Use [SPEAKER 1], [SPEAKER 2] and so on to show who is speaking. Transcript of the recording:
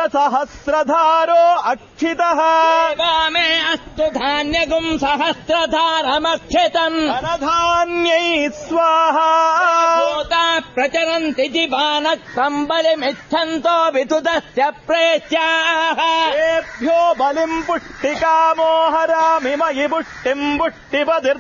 [SPEAKER 1] सहस्रधारो अक्षितः
[SPEAKER 2] मे अस्तु धान्यगुं सहस्रधारमक्षितम्
[SPEAKER 1] धनधान्यै स्वाहा
[SPEAKER 2] भूता प्रचरन्ति जिवानः सम्बलिमिच्छन्तो विदुदस्य प्रेत्याः
[SPEAKER 1] तेभ्यो बलिम् पुष्टिकामो हरामि मयि पुष्टिम् पुष्टिपतिर्